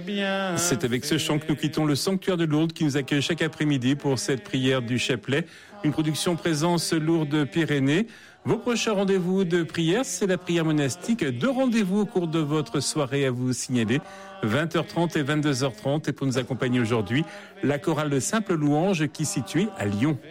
bien. C'est avec ce chant que nous quittons le sanctuaire de Lourdes qui nous accueille chaque après-midi pour cette prière du chapelet. Une production présence Lourdes-Pyrénées. Vos prochains rendez-vous de prière, c'est la prière monastique. 2 rendez-vous au cours de votre soirée à vous signaler. 20h30 et 22h30. Et pour nous accompagner aujourd'hui, la chorale de Simple Louange qui est située à Lyon.